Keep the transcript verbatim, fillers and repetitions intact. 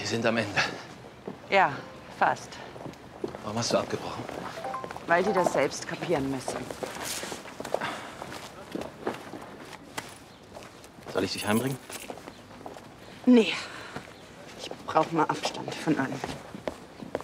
sind am Ende. Ja, fast. Warum hast du abgebrochen? Weil die das selbst kapieren müssen. Soll ich dich heimbringen? Nee. Ich brauche mal Abstand von allem.